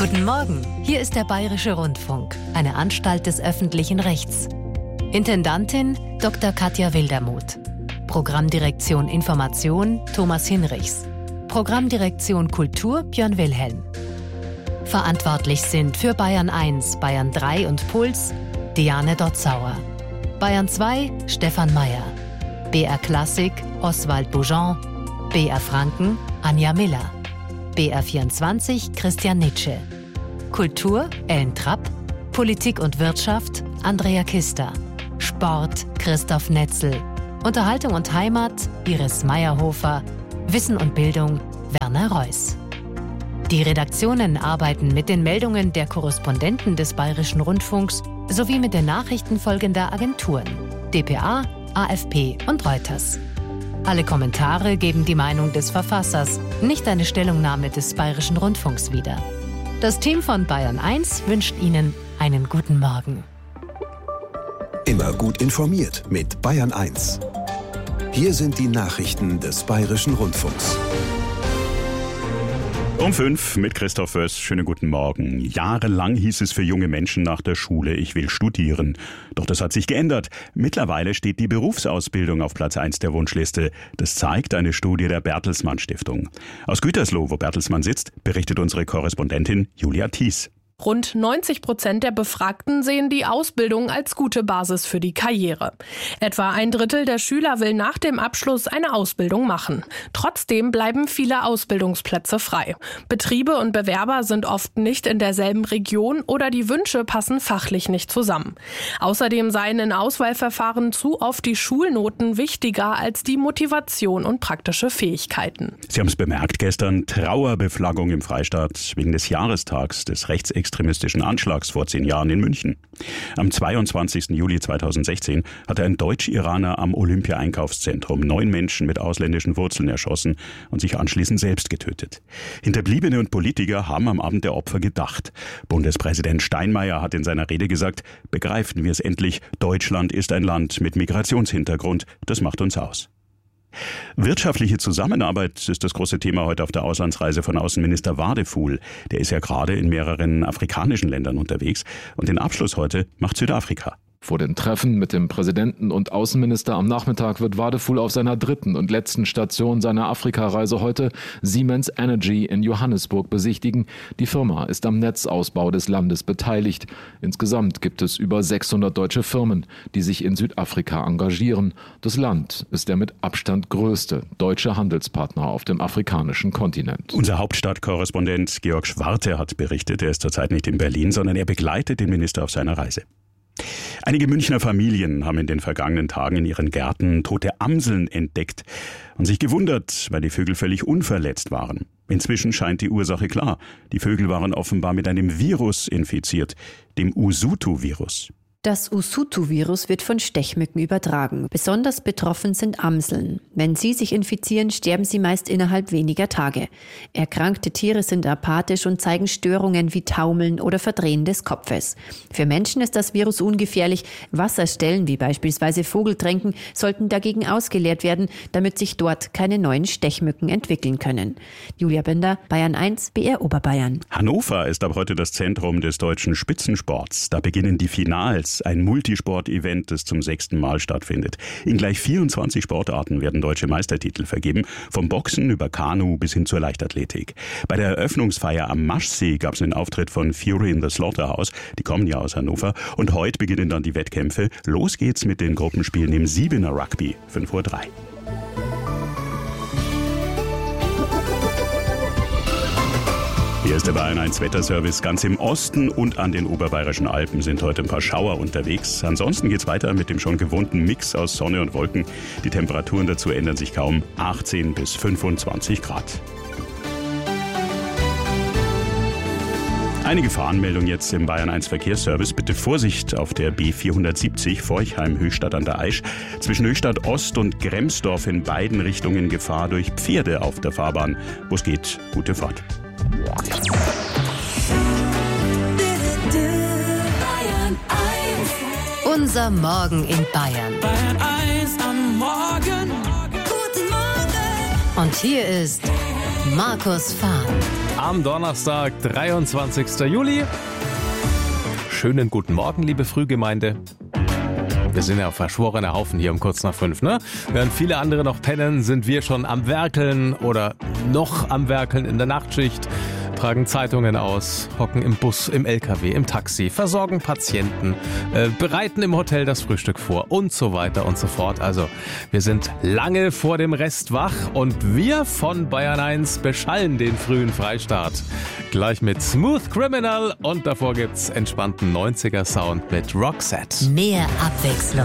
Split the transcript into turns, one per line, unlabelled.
Guten Morgen, hier ist der Bayerische Rundfunk, eine Anstalt des öffentlichen Rechts. Intendantin Dr. Katja Wildermuth. Programmdirektion Information Thomas Hinrichs. Programmdirektion Kultur Björn Wilhelm. Verantwortlich sind für Bayern 1, Bayern 3 und Puls Diane Dotzauer. Bayern 2 Stefan Mayer. BR Klassik Oswald Boujon. BR Franken Anja Miller. BR 24 Christian Nitsche. Kultur Ellen Trapp. Politik und Wirtschaft Andrea Kister. Sport Christoph Netzel. Unterhaltung und Heimat Iris Meyerhofer. Wissen und Bildung Werner Reuss. Die Redaktionen arbeiten mit den Meldungen der Korrespondenten des Bayerischen Rundfunks sowie mit den Nachrichten folgender Agenturen: dpa, AFP und Reuters. Alle Kommentare geben die Meinung des Verfassers, nicht eine Stellungnahme des Bayerischen Rundfunks wieder. Das Team von Bayern 1 wünscht Ihnen einen guten Morgen.
Immer gut informiert mit Bayern 1. Hier sind die Nachrichten des Bayerischen Rundfunks.
Um 5 mit Christoph Wöss. Schönen guten Morgen. Jahrelang hieß es für junge Menschen nach der Schule, ich will studieren. Doch das hat sich geändert. Mittlerweile steht die Berufsausbildung auf Platz 1 der Wunschliste. Das zeigt eine Studie der Bertelsmann Stiftung. Aus Gütersloh, wo Bertelsmann sitzt, berichtet unsere Korrespondentin Julia Thies.
Rund 90% der Befragten sehen die Ausbildung als gute Basis für die Karriere. Etwa 1/3 der Schüler will nach dem Abschluss eine Ausbildung machen. Trotzdem bleiben viele Ausbildungsplätze frei. Betriebe und Bewerber sind oft nicht in derselben Region oder die Wünsche passen fachlich nicht zusammen. Außerdem seien in Auswahlverfahren zu oft die Schulnoten wichtiger als die Motivation und praktische Fähigkeiten.
Sie haben es bemerkt gestern, Trauerbeflaggung im Freistaat wegen des Jahrestags des rechtsextремistischen Anschlags vor 10 Jahren in München. Am 22. Juli 2016 hatte ein Deutsch-Iraner am Olympia-Einkaufszentrum 9 Menschen mit ausländischen Wurzeln erschossen und sich anschließend selbst getötet. Hinterbliebene und Politiker haben am Abend der Opfer gedacht. Bundespräsident Steinmeier hat in seiner Rede gesagt, begreifen wir es endlich, Deutschland ist ein Land mit Migrationshintergrund, das macht uns aus. Wirtschaftliche Zusammenarbeit ist das große Thema heute auf der Auslandsreise von Außenminister Wadefuhl. Der ist ja gerade in mehreren afrikanischen Ländern unterwegs und den Abschluss heute macht Südafrika.
Vor dem Treffen mit dem Präsidenten und Außenminister am Nachmittag wird Wadefuhl auf seiner 3. und letzten Station seiner Afrikareise heute Siemens Energy in Johannesburg besichtigen. Die Firma ist am Netzausbau des Landes beteiligt. Insgesamt gibt es über 600 deutsche Firmen, die sich in Südafrika engagieren. Das Land ist der mit Abstand größte deutsche Handelspartner auf dem afrikanischen Kontinent.
Unser Hauptstadtkorrespondent Georg Schwarte hat berichtet, er ist zurzeit nicht in Berlin, sondern er begleitet den Minister auf seiner Reise. Einige Münchner Familien haben in den vergangenen Tagen in ihren Gärten tote Amseln entdeckt und sich gewundert, weil die Vögel völlig unverletzt waren. Inzwischen scheint die Ursache klar. Die Vögel waren offenbar mit einem Virus infiziert, dem Usutu-Virus.
Das Usutu-Virus wird von Stechmücken übertragen. Besonders betroffen sind Amseln. Wenn sie sich infizieren, sterben sie meist innerhalb weniger Tage. Erkrankte Tiere sind apathisch und zeigen Störungen wie Taumeln oder Verdrehen des Kopfes. Für Menschen ist das Virus ungefährlich. Wasserstellen, wie beispielsweise Vogeltränken, sollten dagegen ausgeleert werden, damit sich dort keine neuen Stechmücken entwickeln können. Julia Binder, Bayern 1, BR Oberbayern.
Hannover ist ab heute das Zentrum des deutschen Spitzensports. Da beginnen die Finals. Ein Multisport-Event, das zum 6. Mal stattfindet. In gleich 24 Sportarten werden deutsche Meistertitel vergeben, vom Boxen über Kanu bis hin zur Leichtathletik. Bei der Eröffnungsfeier am Maschsee gab es einen Auftritt von Fury in the Slaughterhouse, die kommen ja aus Hannover, und heute beginnen dann die Wettkämpfe. Los geht's mit den Gruppenspielen im 7er Rugby, 5:03 Uhr. Hier ist der Bayern 1 Wetterservice. Ganz im Osten und an den oberbayerischen Alpen sind heute ein paar Schauer unterwegs. Ansonsten geht's weiter mit dem schon gewohnten Mix aus Sonne und Wolken. Die Temperaturen dazu ändern sich kaum, 18 bis 25 Grad. Eine Gefahrenmeldung jetzt im Bayern 1 Verkehrsservice. Bitte Vorsicht auf der B470 Forchheim-Höchstadt an der Aisch. Zwischen Höchstadt Ost und Gremsdorf in beiden Richtungen Gefahr durch Pferde auf der Fahrbahn. Wo es geht, gute Fahrt.
Unser Morgen in Bayern.
Bayern 1 am Morgen. Guten Morgen.
Und hier ist Markus Fahn.
am Donnerstag, 23. Juli. Schönen guten Morgen, liebe Frühgemeinde. Wir sind ja verschworener Haufen hier um kurz nach 5, ne? Während viele andere noch pennen, sind wir schon am Werkeln oder noch am Werkeln in der Nachtschicht, tragen Zeitungen aus, hocken im Bus, im LKW, im Taxi, versorgen Patienten, bereiten im Hotel das Frühstück vor und so weiter und so fort. Also wir sind lange vor dem Rest wach und wir von Bayern 1 beschallen den frühen Freistaat. Gleich mit Smooth Criminal und davor gibt's entspannten 90er Sound mit Roxette.
Mehr Abwechslung.